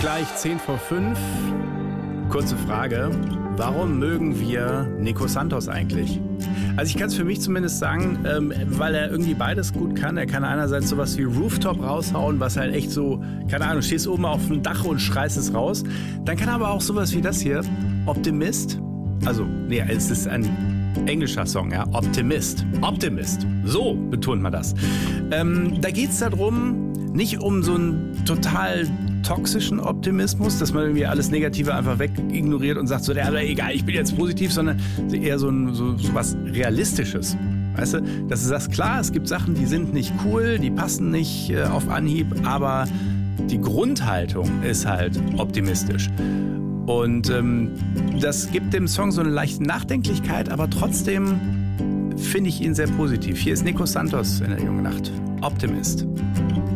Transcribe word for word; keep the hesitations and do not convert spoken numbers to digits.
Gleich zehn vor fünf. Kurze Frage. Warum mögen wir Nico Santos eigentlich? Also ich kann es für mich zumindest sagen, ähm, weil er irgendwie beides gut kann. Er kann einerseits sowas wie Rooftop raushauen, was halt echt so, keine Ahnung, stehst oben auf dem Dach und schreist es raus. Dann kann er aber auch sowas wie das hier, Optimist. Also, nee, es ist ein englischer Song, ja, Optimist. Optimist, so betont man das. Ähm, da geht es darum, nicht um so einen total toxischen Optimismus, dass man irgendwie alles Negative einfach wegignoriert und sagt so, ja, egal, ich bin jetzt positiv, sondern eher so, ein, so, so was Realistisches. Weißt du, dass du sagst, klar, es gibt Sachen, die sind nicht cool, die passen nicht äh, auf Anhieb, aber die Grundhaltung ist halt optimistisch. Und ähm, das gibt dem Song so eine leichte Nachdenklichkeit, aber trotzdem finde ich ihn sehr positiv. Hier ist Nico Santos in der Jungen Nacht. Optimist.